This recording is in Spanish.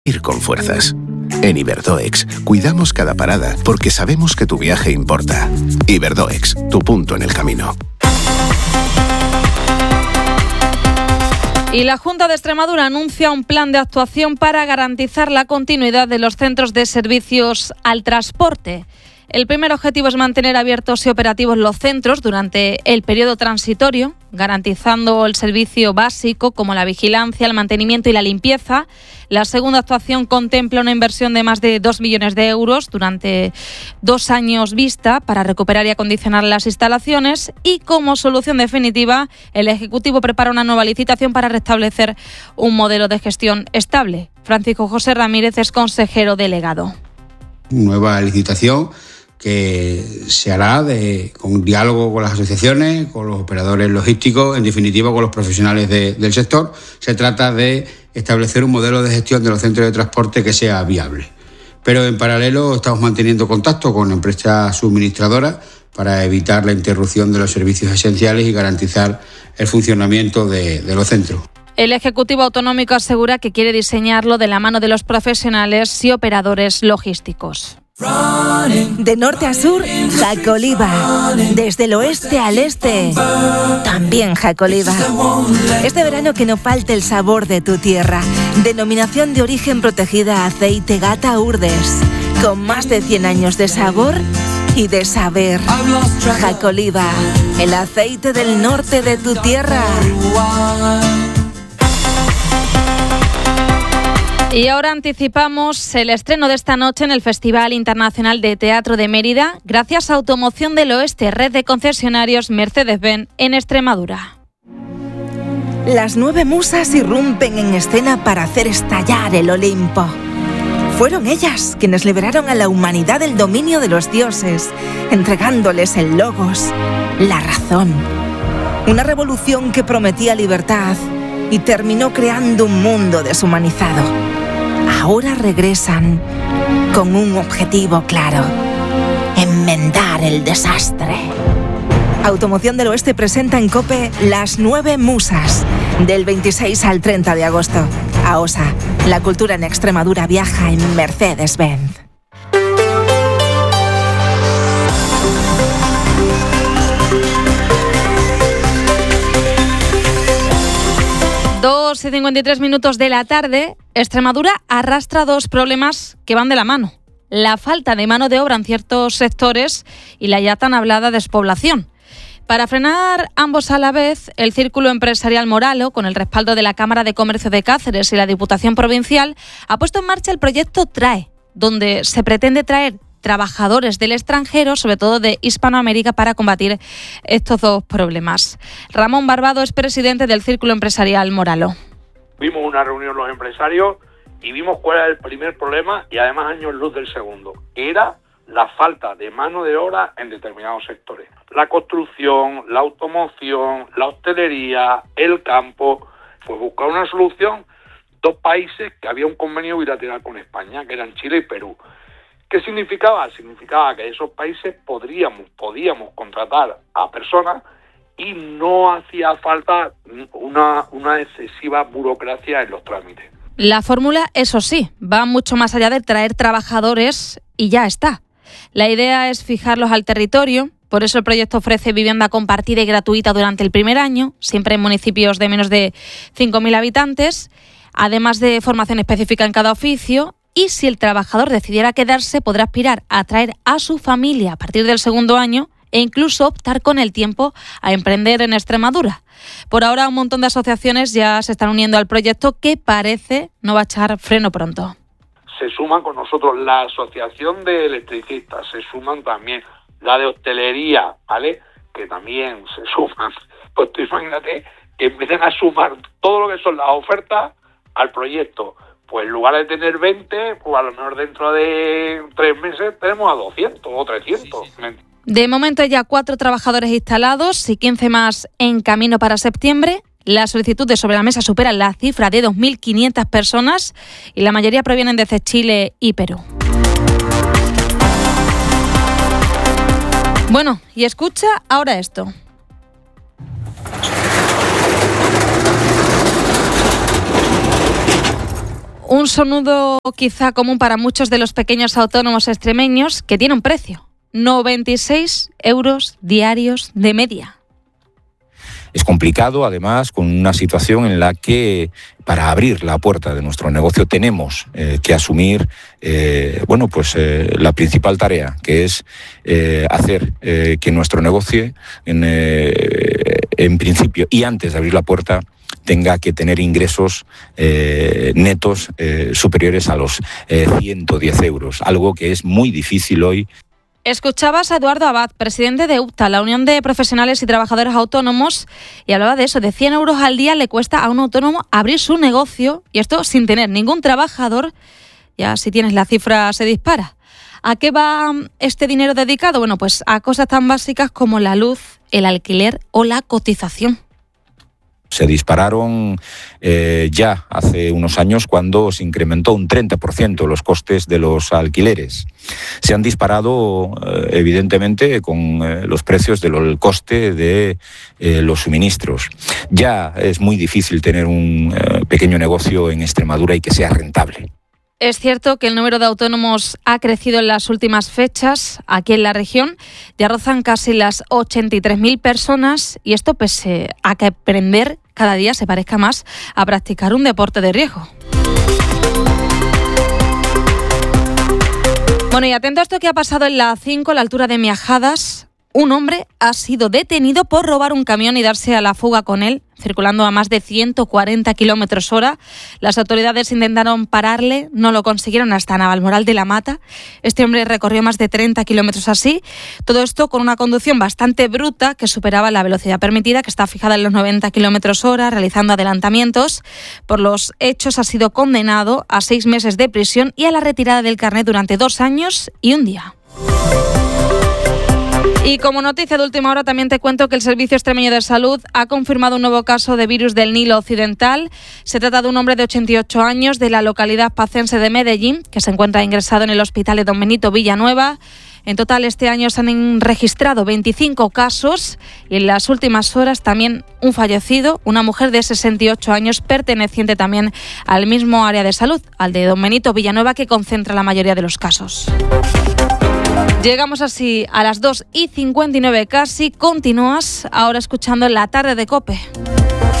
Ir con fuerzas. En Iberdoex cuidamos cada parada porque sabemos que tu viaje importa. Iberdoex, tu punto en el camino. Y la Junta de Extremadura anuncia un plan de actuación para garantizar la continuidad de los centros de servicios al transporte. El primer objetivo es mantener abiertos y operativos los centros durante el periodo transitorio, garantizando el servicio básico como la vigilancia, el mantenimiento y la limpieza. La segunda actuación contempla una inversión de más de 2 millones de euros durante 2 años vista para recuperar y acondicionar las instalaciones. Y como solución definitiva, el Ejecutivo prepara una nueva licitación para restablecer un modelo de gestión estable. Francisco José Ramírez es consejero delegado. Nueva licitación que se hará con diálogo con las asociaciones, con los operadores logísticos, en definitiva con los profesionales del sector. Se trata de establecer un modelo de gestión de los centros de transporte que sea viable. Pero en paralelo estamos manteniendo contacto con empresas suministradoras para evitar la interrupción de los servicios esenciales y garantizar el funcionamiento de los centros. El Ejecutivo Autonómico asegura que quiere diseñarlo de la mano de los profesionales y operadores logísticos. De norte a sur, Jacoliva. Desde el oeste al este, también Jacoliva. Este verano que no falte el sabor de tu tierra. Denominación de origen protegida Aceite Gata Urdes. Con más de 100 años de sabor y de saber. Jacoliva, el aceite del norte de tu tierra. Y ahora anticipamos el estreno de esta noche en el Festival Internacional de Teatro de Mérida, gracias a Automoción del Oeste, red de concesionarios Mercedes-Benz en Extremadura. Las 9 musas irrumpen en escena para hacer estallar el Olimpo. Fueron ellas quienes liberaron a la humanidad del dominio de los dioses, entregándoles el logos, la razón. Una revolución que prometía libertad y terminó creando un mundo deshumanizado. Ahora regresan con un objetivo claro: enmendar el desastre. Automoción del Oeste presenta en COPE Las 9 Musas, del 26 al 30 de agosto. AOSA, la cultura en Extremadura viaja en Mercedes-Benz. Dos y 53 minutos de la tarde, Extremadura arrastra 2 problemas que van de la mano: la falta de mano de obra en ciertos sectores y la ya tan hablada despoblación. Para frenar ambos a la vez, el Círculo Empresarial Moralo, con el respaldo de la Cámara de Comercio de Cáceres y la Diputación Provincial, ha puesto en marcha el proyecto TRAE, donde se pretende traer trabajadores del extranjero, sobre todo de Hispanoamérica, para combatir estos 2 problemas. Ramón Barbado es presidente del Círculo Empresarial Moralo. Vimos una reunión los empresarios y vimos cuál era el primer problema y además años luz del segundo. Era la falta de mano de obra en determinados sectores. La construcción, la automoción, la hostelería, el campo. Pues buscar una solución, 2 países que había un convenio bilateral con España, que eran Chile y Perú. ¿Qué significaba? Significaba que esos países podíamos contratar a personas y no hacía falta una excesiva burocracia en los trámites. La fórmula, eso sí, va mucho más allá de traer trabajadores y ya está. La idea es fijarlos al territorio. Por eso el proyecto ofrece vivienda compartida y gratuita durante el primer año, siempre en municipios de menos de 5.000 habitantes, además de formación específica en cada oficio. Y si el trabajador decidiera quedarse, podrá aspirar a traer a su familia a partir del segundo año e incluso optar con el tiempo a emprender en Extremadura. Por ahora, un montón de asociaciones ya se están uniendo al proyecto, que parece no va a echar freno pronto. Se suman con nosotros la Asociación de Electricistas, se suman también la de Hostelería, ¿vale?, que también se suman. Pues tú imagínate que empiecen a sumar todo lo que son las ofertas al proyecto. Pues en lugar de tener 20, pues a lo mejor dentro de 3 meses tenemos a 200 o 300. Sí. De momento hay ya 4 trabajadores instalados y 15 más en camino para septiembre. Las solicitudes sobre la mesa superan la cifra de 2.500 personas y la mayoría provienen desde Chile y Perú. Bueno, y escucha ahora esto. Un sonudo quizá común para muchos de los pequeños autónomos extremeños, que tiene un precio: 96 euros diarios de media. Es complicado, además, con una situación en la que para abrir la puerta de nuestro negocio tenemos que asumir la principal tarea, que es hacer que nuestro negocio, en principio y antes de abrir la puerta, tenga que tener ingresos netos superiores a los 110 euros, algo que es muy difícil hoy. Escuchabas a Eduardo Abad, presidente de UPTA, la Unión de Profesionales y Trabajadores Autónomos, y hablaba de eso, de 100 euros al día le cuesta a un autónomo abrir su negocio, y esto sin tener ningún trabajador. Ya si tienes la cifra se dispara. ¿A qué va este dinero dedicado? Bueno, pues a cosas tan básicas como la luz, el alquiler o la cotización. Se dispararon ya hace unos años cuando se incrementó un 30% los costes de los alquileres. Se han disparado evidentemente con los precios del coste de los suministros. Ya es muy difícil tener un pequeño negocio en Extremadura y que sea rentable. Es cierto que el número de autónomos ha crecido en las últimas fechas. Aquí en la región ya rozan casi las 83.000 personas, y esto pese a que aprender cada día se parezca más a practicar un deporte de riesgo. Bueno, y atento a esto que ha pasado en la A5, a la altura de Miajadas. Un hombre ha sido detenido por robar un camión y darse a la fuga con él, circulando a más de 140 kilómetros hora. Las autoridades intentaron pararle, no lo consiguieron hasta Navalmoral de la Mata. Este hombre recorrió más de 30 kilómetros así. Todo esto con una conducción bastante bruta que superaba la velocidad permitida, que está fijada en los 90 kilómetros hora, realizando adelantamientos. Por los hechos ha sido condenado a 6 meses de prisión y a la retirada del carnet durante 2 años y 1 día. Y como noticia de última hora también te cuento que el Servicio Extremeño de Salud ha confirmado un nuevo caso de virus del Nilo Occidental. Se trata de un hombre de 88 años de la localidad pacense de Medellín, que se encuentra ingresado en el hospital de Don Benito Villanueva. En total este año se han registrado 25 casos y en las últimas horas también un fallecido, una mujer de 68 años perteneciente también al mismo área de salud, al de Don Benito Villanueva, que concentra la mayoría de los casos. Llegamos así a las 2:59 casi. Continúas ahora escuchando La Tarde de COPE.